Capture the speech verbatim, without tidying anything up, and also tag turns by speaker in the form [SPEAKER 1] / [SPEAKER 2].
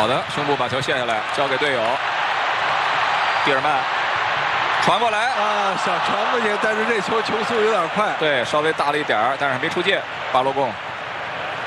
[SPEAKER 1] 好的，胸部把球卸下来，交给队友。蒂尔曼传过来
[SPEAKER 2] 啊，想传过去，但是这球球速有点快。
[SPEAKER 1] 对，稍微大了一点儿，但是没出界。巴罗贡